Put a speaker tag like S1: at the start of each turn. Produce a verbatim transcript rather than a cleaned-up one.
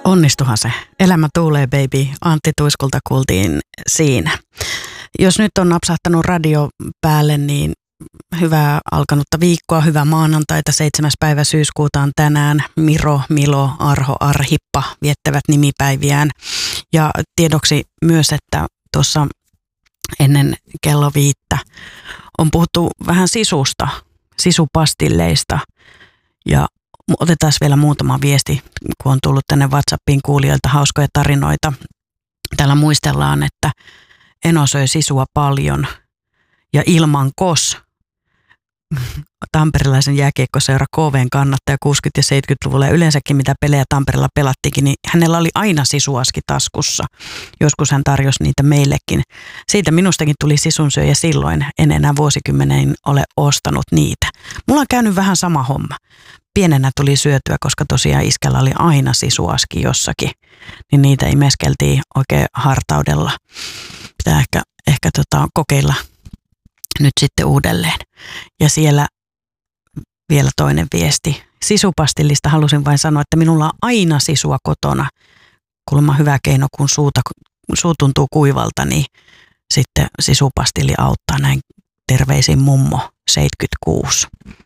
S1: Onnistuhan se. Elämä tuulee, baby. Antti Tuiskulta kuultiin siinä. Jos nyt on napsahtanut radio päälle, niin hyvää alkanutta viikkoa, hyvää maanantaita, seitsemäs päivä syyskuuta on tänään. Miro, Milo, Arho, Arhippa viettävät nimipäiviään. Ja tiedoksi myös, että tuossa ennen kello viittä on puhuttu vähän sisusta, sisupastilleista. Ja otetaan vielä muutama viesti, kun on tullut tänne WhatsAppiin kuulijoilta hauskoja tarinoita. Täällä muistellaan, että Eno söi sisua paljon ja ilman kos. Tamperilaisen jääkiekkoseura K V:n kannattaja kuusikymmentä- ja seitsemänkymmentäluvulla ja yleensäkin mitä pelejä Tampereella pelattikin, niin hänellä oli aina sisuaski taskussa. Joskus hän tarjosi niitä meillekin. Siitä minustakin tuli sisunsyöjä silloin, en enää vuosikymmeneen ole ostanut niitä. Mulla on käynyt vähän sama homma. Pienenä tuli syötyä, koska tosiaan iskällä oli aina sisuaski jossakin, niin niitä imeskeltiin oikein hartaudella. Pitää ehkä, ehkä tota, kokeilla nyt sitten uudelleen. Ja siellä vielä toinen viesti. Sisupastillista halusin vain sanoa, että minulla on aina sisua kotona. Kuulemma hyvä keino, kun suuta, suu tuntuu kuivalta, niin sitten sisupastilli auttaa. Näin terveisin mummo seitsemänkymmentäkuusi.